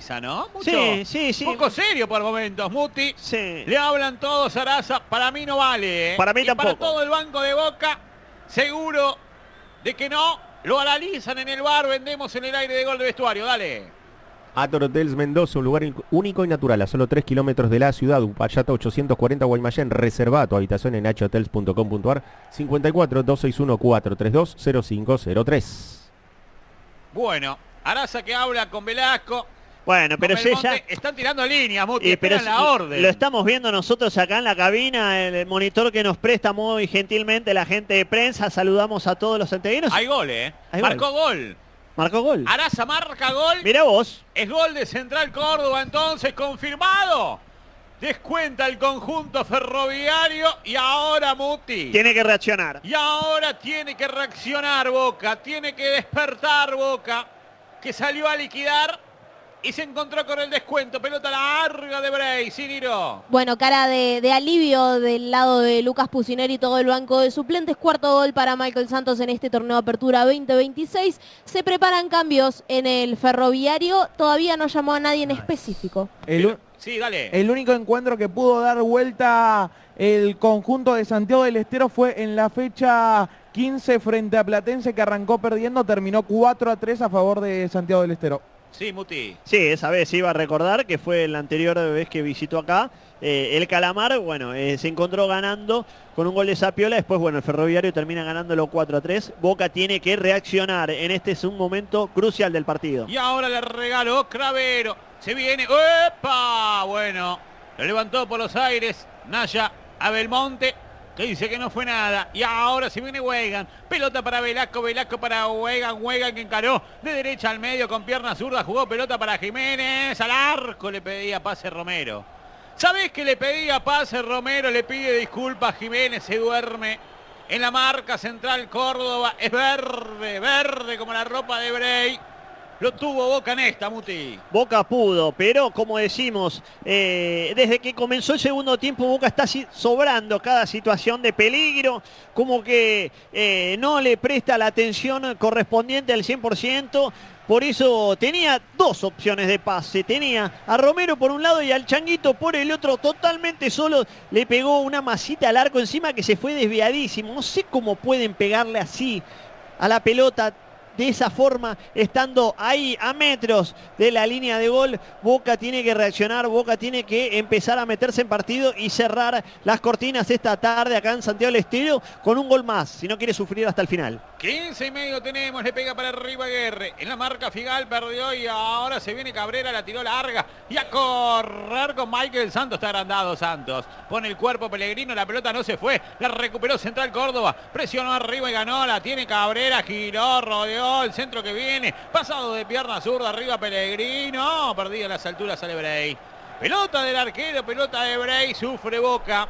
Araza, ¿no? Mucho, Sí. Un poco serio por momentos, Muti. Sí. Le hablan todos a Araza. Para mí no vale, ¿eh? Para mí tampoco. Para todo el banco de Boca, seguro de que no. Lo analizan en el bar, vendemos en el aire de Gol de Vestuario. Dale. Ator Hotels Mendoza, un lugar único y natural, a solo 3 kilómetros de la ciudad. Upayata 840 Guaymallén. Reserva tu habitación en hotels.com.ar 54 261 432 0503. Bueno, Araza que habla con Velasco. Bueno, pero con si Belmonte. ya... Están tirando líneas, Muti, pero esperan la orden. lo estamos viendo nosotros acá en la cabina, el monitor que nos presta muy gentilmente la gente de prensa. Saludamos a todos los santiaguinos. Hay gol, ¿eh? Hay Marcó gol. Marcó gol. Araza marca gol. Mirá vos. Es gol de Central Córdoba, entonces confirmado. Descuenta el conjunto ferroviario y ahora Muti. Tiene que reaccionar. Y ahora tiene que reaccionar Boca, tiene que despertar Boca, que salió a liquidar y se encontró con el descuento. Pelota larga de Bray, Siniro. Bueno, cara de alivio del lado de Lucas Pusineri y todo el banco de suplentes. Cuarto gol para Michael Santos en este torneo Apertura 2026. Se preparan cambios en el ferroviario. Todavía no llamó a nadie en específico. Sí, dale. El único encuentro que pudo dar vuelta el conjunto de Santiago del Estero fue en la fecha 15 frente a Platense, que arrancó perdiendo, terminó 4-3 a favor de Santiago del Estero. Sí, Muti. Sí, esa vez iba a recordar que fue la anterior vez que visitó acá. El Calamar, bueno, se encontró ganando con un gol de Zapiola. Después, bueno, el Ferroviario termina ganándolo 4-3. Boca tiene que reaccionar. En es un momento crucial del partido. Y ahora le regaló Cravero. Se viene. ¡Epa! Bueno, lo levantó por los aires Naya a Belmonte, que dice que no fue nada. Y ahora se viene Weigand. Pelota para Velasco, Velasco para Weigand. Weigand que encaró de derecha al medio con pierna zurda. Jugó pelota para Jiménez. Al arco le pedía pase Romero. ¿Sabés que le pedía pase Romero? Le pide disculpas Jiménez. Se duerme en la marca Central Córdoba. Es verde, verde como la ropa de Bray. Lo tuvo Boca en esta, Muti. Boca pudo, pero como decimos, desde que comenzó el segundo tiempo Boca está sobrando cada situación de peligro, como que no le presta la atención correspondiente al 100%. Por eso tenía dos opciones de pase. Tenía a Romero por un lado y al Changuito por el otro, totalmente solo. Le pegó una masita al arco encima que se fue desviadísimo. No sé cómo pueden pegarle así a la pelota de esa forma, estando ahí a metros de la línea de gol. Boca tiene que reaccionar, Boca tiene que empezar a meterse en partido y cerrar las cortinas esta tarde acá en Santiago del Estero con un gol más, si no quiere sufrir hasta el final. 15,5 tenemos, le pega para arriba Guerre. En la marca Figal perdió y ahora se viene Cabrera, la tiró larga. Y a correr con Michael Santos, está agrandado Santos. Pone el cuerpo Pellegrino, la pelota no se fue. La recuperó Central Córdoba, presionó arriba y ganó, la tiene Cabrera, giró, rodeó, el centro que viene. Pasado de pierna zurda, arriba Pellegrino. Perdido a las alturas, sale Bray. Pelota del arquero, pelota de Bray, sufre Boca.